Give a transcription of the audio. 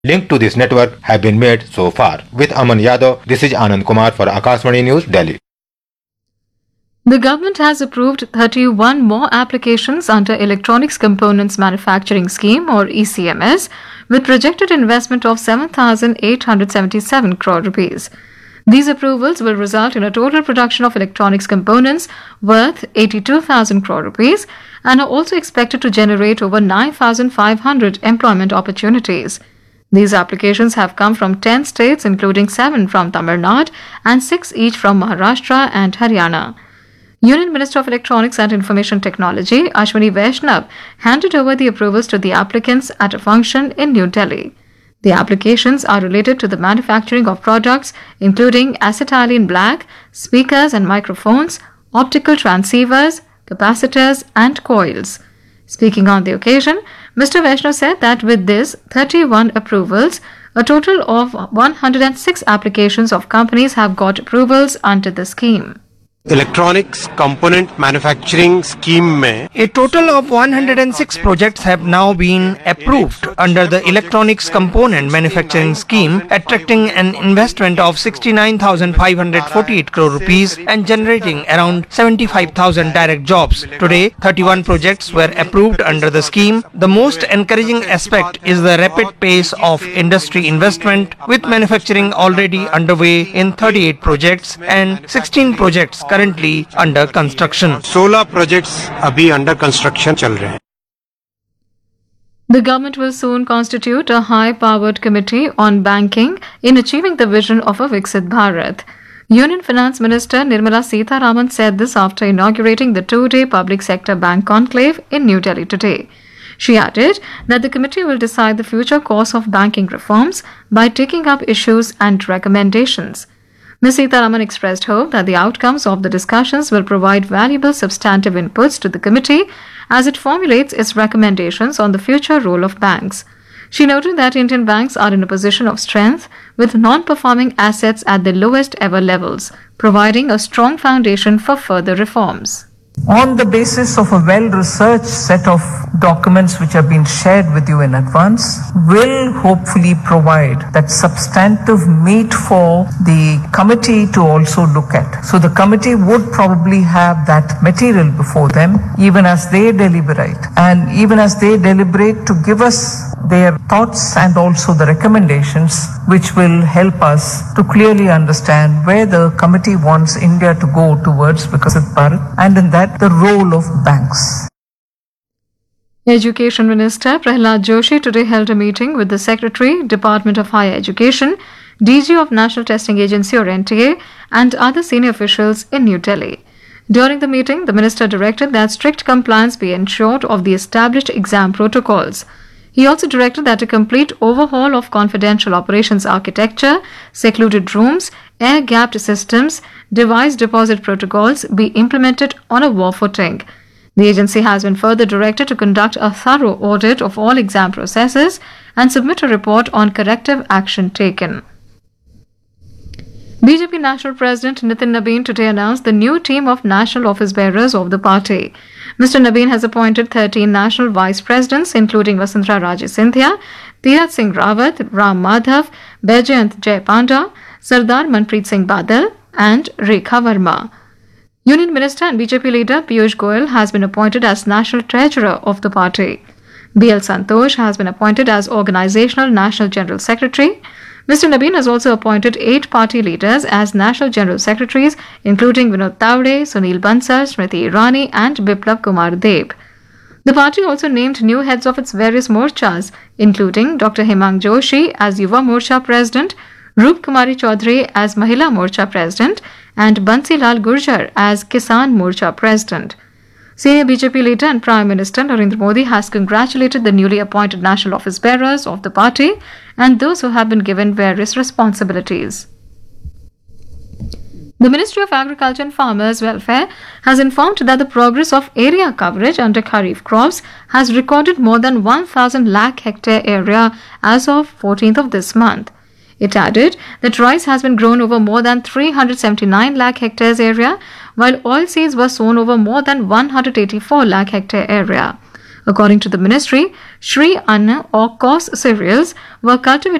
linked to this network have been made so far. With Aman Yadav, this is Anand Kumar for Akashvani News, Delhi. The government has approved 31 more applications under Electronics Components Manufacturing Scheme or ECMS with projected investment of 7,877 crore rupees. These approvals will result in a total production of electronics components worth 82,000 crore rupees and are also expected to generate over 9,500 employment opportunities. These applications have come from 10 states including 7 from Tamil Nadu and 6 each from Maharashtra and Haryana. Union Minister of Electronics and Information Technology, Ashwini Vaishnav, handed over the approvals to the applicants at a function in New Delhi. The applications are related to the manufacturing of products including acetylene black, speakers and microphones, optical transceivers, capacitors and coils. Speaking on the occasion, Mr. Vaishnav said that with this 31 approvals, a total of 106 applications of companies have got approvals under the scheme. Electronics component manufacturing scheme में A total of 106 projects have now been approved under the Electronics Component Manufacturing Scheme, attracting an investment of 69,548 crore rupees and generating around 75,000 direct jobs. Today, 31 projects were approved under the scheme. The most encouraging aspect is the rapid pace of industry investment, with manufacturing already underway in 38 projects and 16 projects currently under construction. 16 projects अभी under construction चल रहे हैं. The government will soon constitute a high-powered committee on banking in achieving the vision of a Viksit Bharat. Union Finance Minister Nirmala Sitharaman said this after inaugurating the two-day public sector bank conclave in New Delhi today. She added that the committee will decide the future course of banking reforms by taking up issues and recommendations. Ms. Sitharaman expressed hope that the outcomes of the discussions will provide valuable substantive inputs to the committee as it formulates its recommendations on the future role of banks. She noted that Indian banks are in a position of strength with non-performing assets at the lowest ever levels, providing a strong foundation for further reforms. On the basis of a well-researched set of documents which have been shared with you in advance, will hopefully provide that substantive meat for the committee to also look at. So the committee would probably have that material before them even as they deliberate. And even as they deliberate, to give us their thoughts and also the recommendations which will help us to clearly understand where the committee wants India to go towards Viksit Bharat, and in that the role of banks. Education Minister Prahlad Joshi today held a meeting with the Secretary, Department of Higher Education, DG of National Testing Agency or NTA, and other senior officials in New Delhi. During the meeting, the minister directed that strict compliance be ensured of the established exam protocols. He also directed that a complete overhaul of confidential operations architecture, secluded rooms, air-gapped systems, device deposit protocols be implemented on a war footing. The agency has been further directed to conduct a thorough audit of all exam processes and submit a report on corrective action taken. BJP National President Nitin Nabin today announced the new team of national office bearers of the party. Mr. Nabin has appointed 13 national vice presidents, including Vasantara Raje Scindia, Tirath Singh Rawat, Ram Madhav, Baijayant Jai Panda, Sardar Manpreet Singh Badal, and Rekha Verma. Union Minister and BJP leader Piyush Goyal has been appointed as National Treasurer of the party. B.L. Santosh has been appointed as Organizational National General Secretary. Mr. Nabin has also appointed 8 party leaders as National General Secretaries, including Vinod Tawde, Sunil Bansal, Smriti Irani, and Biplab Kumar Deb. The party also named new heads of its various morchas, including Dr. Hemang Joshi as Yuva Morcha President, Roop Kumari Chaudhary as Mahila Morcha President, and Bansi Lal Gurjar as Kisan Morcha President. Senior BJP leader and Prime Minister Narendra Modi has congratulated the newly appointed national office bearers of the party and those who have been given various responsibilities. The Ministry of Agriculture and Farmers Welfare has informed that the progress of area coverage under Kharif crops has recorded more than 1,000 lakh hectare area as of 14th of this month. It added that rice has been grown over more than 379 lakh hectares area, while oilseeds were sown over more than 184 lakh hectare area. According to the ministry, Shri Anna or coarse cereals were cultivated